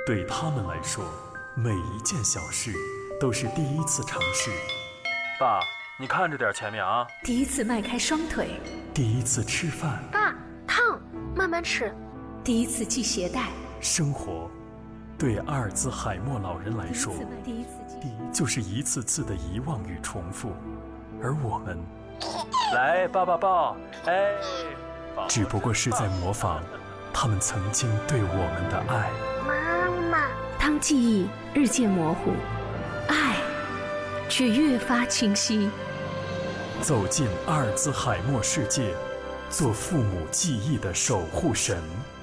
对他们来说，每一件小事都是第一次尝试。 爸，你看着点前面啊！ 第一次迈开双腿， 第一次吃饭。 爸，烫，慢慢吃。 第一次系鞋带。 生活，对阿尔兹海默老人来说，就是一次次的遗忘与重复，而我们， 来，爸爸抱，哎， 只不过是在模仿他们曾经对我们的爱。 妈妈， 当记忆日渐模糊，爱却越发清晰。 走进阿尔兹海默世界，做父母记忆的守护神。